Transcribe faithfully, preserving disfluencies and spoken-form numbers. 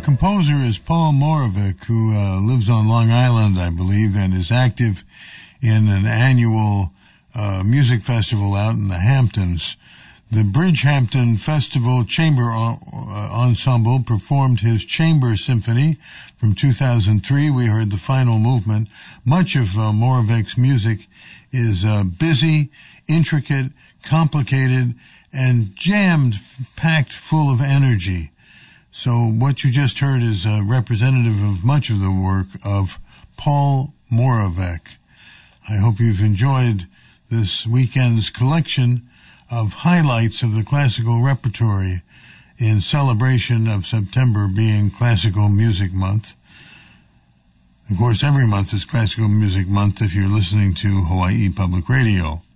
composer is Paul Moravec, who uh, lives on Long Island, I believe, and is active in an annual uh, music festival out in the Hamptons. The Bridgehampton Festival Chamber en- uh, Ensemble performed his Chamber Symphony from two thousand three. We heard the final movement. Much of uh, Moravec's music is uh, busy, intricate, complicated, and jammed, packed full of energy. So what you just heard is a representative of much of the work of Paul Moravec. I hope you've enjoyed this weekend's collection of highlights of the classical repertory in celebration of September being Classical Music Month. Of course, every month is Classical Music Month if you're listening to Hawaii Public Radio.